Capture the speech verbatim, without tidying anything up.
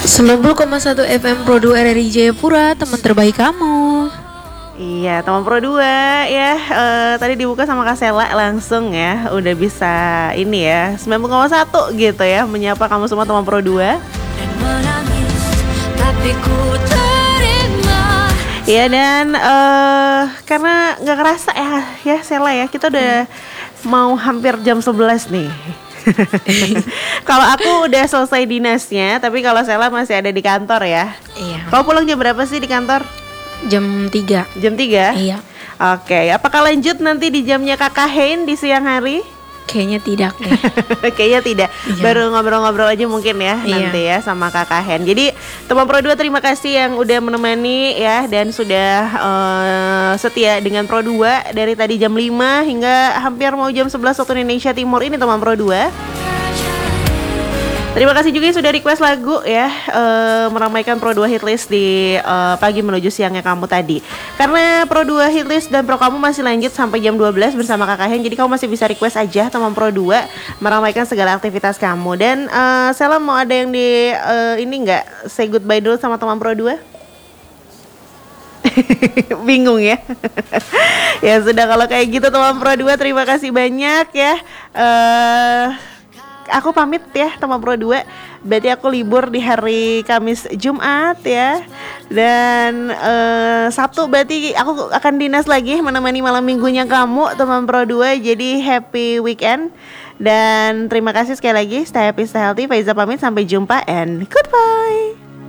sembilan puluh koma satu F M Pro dua R R I Jayapura, teman terbaik kamu. Iya, teman Pro dua ya, uh, tadi dibuka sama Kak Sela langsung ya. Udah bisa ini ya, sembilan puluh koma satu gitu ya, menyapa kamu semua teman Pro dua. Ya dan uh, karena gak kerasa ya, ya Sela ya, kita udah hmm. mau hampir jam sebelas nih. Kalau aku udah selesai dinasnya, tapi kalau Sela masih ada di kantor ya. Iya. Kau pulang jam berapa sih di kantor? Jam tiga. Jam tiga? Iya. Oke, apakah lanjut nanti di jamnya Kakak Hein di siang hari? Kayaknya tidak deh. Kayaknya tidak. Iya. Baru ngobrol-ngobrol aja mungkin ya, iya. nanti ya sama Kakak Hen. Jadi teman Pro dua terima kasih yang udah menemani ya, dan sudah uh, setia dengan Pro dua dari tadi jam lima hingga hampir mau jam sebelas waktu Indonesia Timur ini teman Pro dua. Terima kasih juga yang sudah request lagu ya, uh, meramaikan Pro dua Hitlist di uh, pagi menuju siangnya kamu tadi. Karena Pro dua Hitlist dan Pro kamu masih lanjut sampai jam dua belas bersama Kakak Hen. Jadi kamu masih bisa request aja teman Pro dua meramaikan segala aktivitas kamu. Dan uh, Sela mau ada yang di uh, ini enggak say goodbye dulu sama teman Pro dua? Bingung ya. Ya sudah, kalau kayak gitu teman Pro dua terima kasih banyak ya. Uh, Aku pamit ya teman Pro dua. Berarti aku libur di hari Kamis Jumat ya. Dan uh, Sabtu berarti aku akan dinas lagi menemani malam minggunya kamu teman Pro dua. Jadi happy weekend. Dan terima kasih sekali lagi. Stay happy, stay healthy. Faiza pamit, sampai jumpa and goodbye.